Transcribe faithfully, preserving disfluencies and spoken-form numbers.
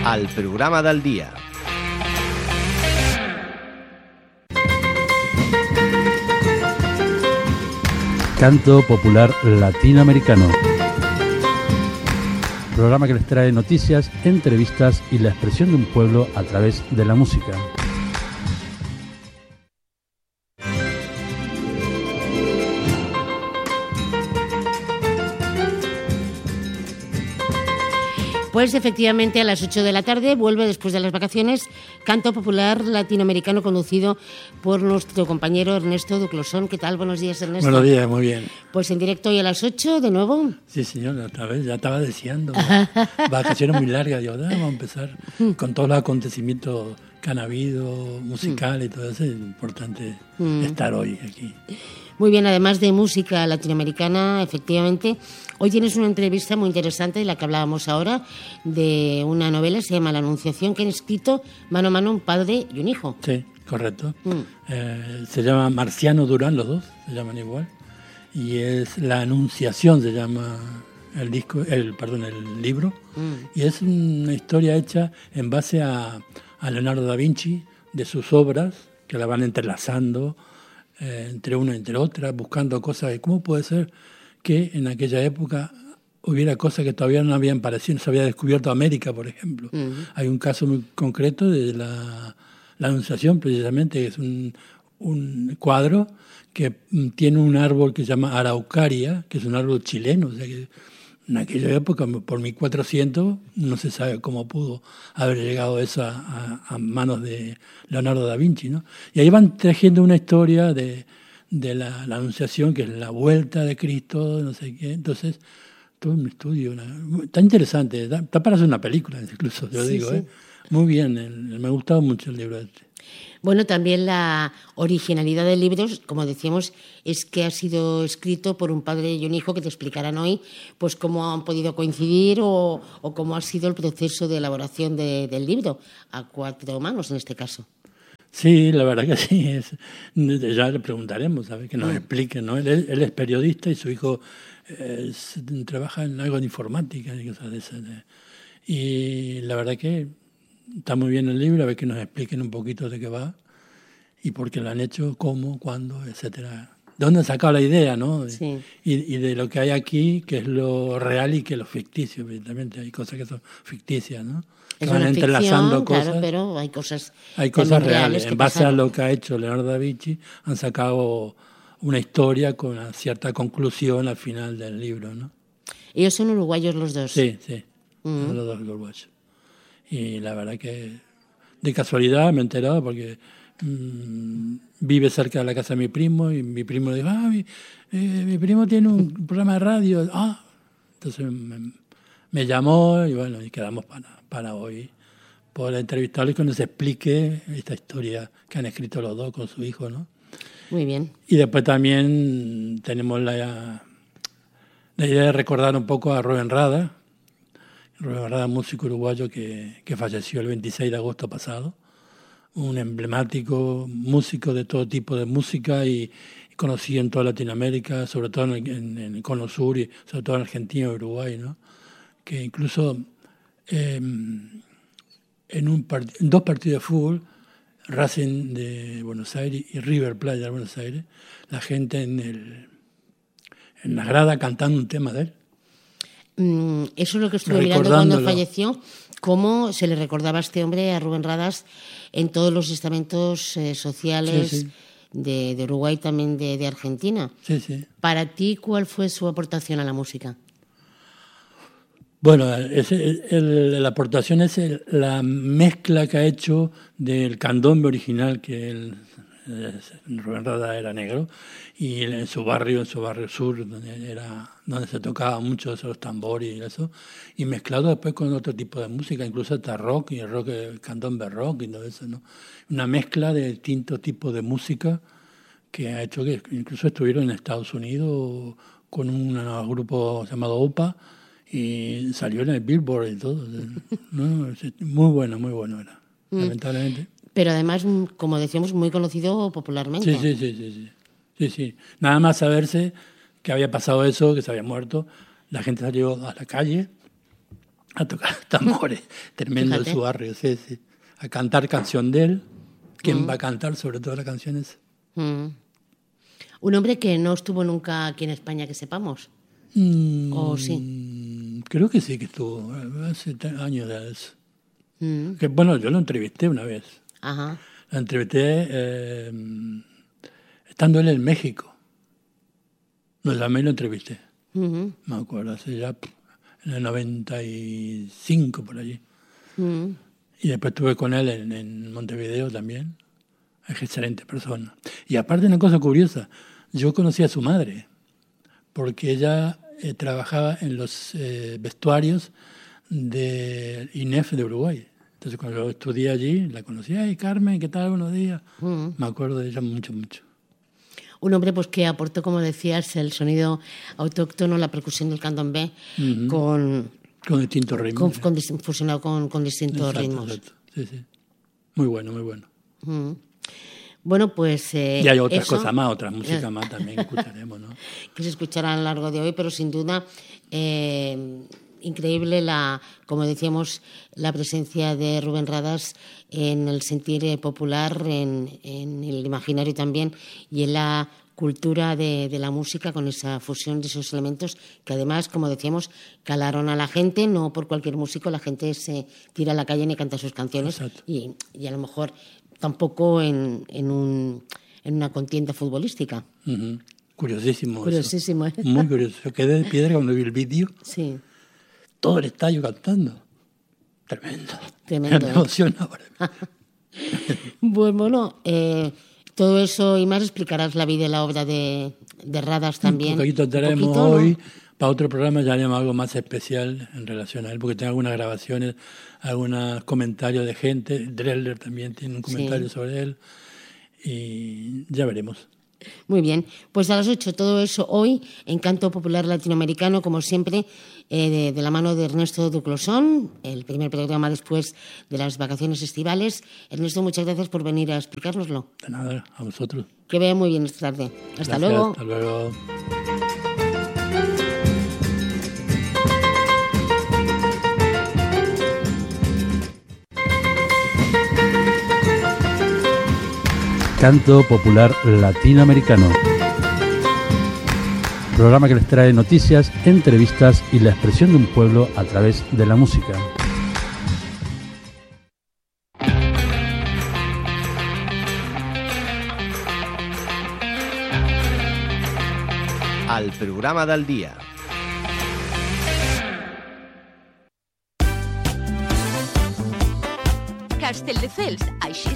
al programa del dia. Canto popular latinoamericano. Programa que les trae noticias, entrevistas y la expresión de un pueblo a través de la música. Pues efectivamente a las ocho de la tarde vuelve después de las vacaciones Canto Popular Latinoamericano, conducido por nuestro compañero Ernesto Duclosón. ¿Qué tal? Buenos días, Ernesto. Buenos días, muy bien. Pues en directo hoy a las ocho de nuevo. Sí, señor, otra vez, ya estaba deseando. Vacaciones muy largas, yo, vamos a empezar con todos los acontecimientos que han habido, musicales y todo eso. Es importante mm. estar hoy aquí. Muy bien, además de música latinoamericana, efectivamente, hoy tienes una entrevista muy interesante de la que hablábamos ahora, de una novela, se llama La Anunciación, que han escrito mano a mano un padre y un hijo. Sí, correcto. Mm. Eh, se llama Marciano Durán, los dos se llaman igual, y es La Anunciación, se llama el disco, el perdón, el libro, mm. y es una historia hecha en base a, a Leonardo da Vinci, de sus obras, que la van entrelazando, Eh, entre una y entre otra, buscando cosas de cómo puede ser que en aquella época hubiera cosas que todavía no habían aparecido, no se había descubierto América, por ejemplo. Uh-huh. Hay un caso muy concreto de la, la Anunciación, precisamente, que es un, un cuadro que tiene un árbol que se llama araucaria, que es un árbol chileno, o sea que en aquella época, por mil cuatrocientos, no se sabe cómo pudo haber llegado eso a, a, a manos de Leonardo da Vinci, ¿no? Y ahí van tejiendo una historia de, de la, la Anunciación, que es la vuelta de Cristo, no sé qué. Entonces, todo un estudio, una, está interesante, está, está para hacer una película, incluso, yo sí, digo, sí. ¿eh? Muy bien, el, me ha gustado mucho el libro este. Bueno, también la originalidad del libro, como decíamos, es que ha sido escrito por un padre y un hijo que te explicarán hoy pues cómo han podido coincidir o, o cómo ha sido el proceso de elaboración de, del libro, a cuatro manos en este caso. Sí, la verdad que sí. Es, ya le preguntaremos, ¿sabes? Que nos mm. explique, ¿no? Él, él es periodista y su hijo eh, trabaja en algo de informática y cosas de esas. Y la verdad que está muy bien el libro, a ver que nos expliquen un poquito de qué va y por qué lo han hecho, cómo, cuándo, etcétera. ¿De dónde han sacado la idea, no? De, sí. y, y de lo que hay aquí, que es lo real y que es lo ficticio, evidentemente. Hay cosas que son ficticias, ¿no? Que es van una entrelazando ficción, cosas. Claro, pero hay cosas Hay cosas reales. reales en base pasaron. a lo que ha hecho Leonardo da Vinci, han sacado una historia con una cierta conclusión al final del libro, ¿no? Ellos son uruguayos los dos. Sí, sí, uh-huh. los dos uruguayos. Y la verdad que de casualidad me he enterado porque mmm, vive cerca de la casa de mi primo y mi primo dijo, ah, mi, eh, mi primo tiene un programa de radio. Ah, entonces me, me llamó y bueno, y quedamos para, para hoy poder entrevistarlo y que nos explique esta historia que han escrito los dos con su hijo, ¿no? Muy bien. Y después también tenemos la, la idea de recordar un poco a Rubén Rada, Rubén Rada, músico uruguayo que, que falleció el veintiséis de agosto pasado, un emblemático músico de todo tipo de música y, y conocido en toda Latinoamérica, sobre todo en, en, en el Cono Sur y sobre todo en Argentina y Uruguay, ¿no? Que incluso eh, en, un part- en dos partidos de fútbol, Racing de Buenos Aires y River Plate de Buenos Aires, la gente en, el, en la grada cantando un tema de él. Eso es lo que estuve mirando cuando falleció, cómo se le recordaba a este hombre, a Rubén Radas, en todos los estamentos eh, sociales sí, sí. De, de Uruguay, también de, de Argentina. Sí, sí. Para ti, ¿cuál fue su aportación a la música? Bueno, es el, el, la aportación es el, la mezcla que ha hecho del candombe original, que él, Rubén Rada era negro, y en su barrio, en su barrio sur, donde era donde se tocaba mucho esos tambores y eso, y mezclado después con otro tipo de música, incluso hasta rock, y el rock, el candombe rock y todo eso, ¿no? Una mezcla de distintos tipos de música que ha hecho que incluso estuvieron en Estados Unidos con un grupo llamado O P A, y salió en el Billboard y todo. No, muy bueno, muy bueno era, mm. lamentablemente. Pero además, como decíamos, muy conocido popularmente. Sí, sí, sí, sí, sí. sí, sí. Nada más saberse que había pasado eso, que se había muerto, la gente salió a la calle a tocar tambores, tremendo en su barrio, sí, sí. A cantar canción de él. ¿Quién mm. va a cantar sobre todo las canciones? Mm. Un hombre que no estuvo nunca aquí en España, que sepamos. Mm, ¿O sí? Creo que sí que estuvo, hace años de eso. Mm. Que, bueno, yo lo entrevisté una vez. Ajá. Lo entrevisté eh, estando él en México. Lo llamé y lo entrevisté. Uh-huh. Me acuerdo, hace ya en el noventa y cinco por allí. Uh-huh. Y después estuve con él en, en Montevideo también. Es excelente persona. Y aparte una cosa curiosa, yo conocí a su madre, porque ella eh, trabajaba en los eh, vestuarios de I N E F de Uruguay. Entonces cuando yo estudié allí, la conocí. Ay, Carmen, ¿qué tal? Buenos días. Uh-huh. Me acuerdo de ella mucho, mucho. Un hombre pues que aportó, como decías, el sonido autóctono, la percusión del candombe, uh-huh. con... Con distintos ritmos. Con, con, fusionado con, con distintos exacto, ritmos. Exacto. Sí, sí. Muy bueno, muy bueno. Uh-huh. Bueno, pues... Eh, y hay otras eso, cosas más, otras músicas más también escucharemos, ¿no? Que se escucharán a lo largo de hoy, pero sin duda... Eh, increíble, la, como decíamos, la presencia de Rubén Radas en el sentir popular, en, en el imaginario también y en la cultura de, de la música, con esa fusión de esos elementos que además, como decíamos, calaron a la gente. No por cualquier músico la gente se tira a la calle ni canta sus canciones y, y a lo mejor tampoco en, en, un, en una contienda futbolística. Uh-huh. Curiosísimo. Curiosísimo. Eso. Muy curioso. Yo quedé de piedra cuando vi el vídeo. Sí. Todo el estadio cantando. Tremendo. Tremendo. Me emociona ahora. Pues bueno, eh, todo eso y más explicarás la vida y la obra de, de Radas también. Un poquito tenemos poquito, hoy, ¿no? Para otro programa ya haremos algo más especial en relación a él, porque tengo algunas grabaciones, algunos comentarios de gente. Dreller también tiene un comentario sí. sobre él. Y ya veremos. Muy bien, pues a las ocho todo eso hoy en Canto Popular Latinoamericano, como siempre, eh, de, de la mano de Ernesto Duclosón, el primer programa después de las vacaciones estivales. Ernesto, muchas gracias por venir a explicárnoslo. De nada, a vosotros. Que vea muy bien esta tarde. Hasta gracias, luego. Hasta luego. Canto Popular Latinoamericano. Programa que les trae noticias, entrevistas y la expresión de un pueblo a través de la música. Al programa del día. Castelldefels, així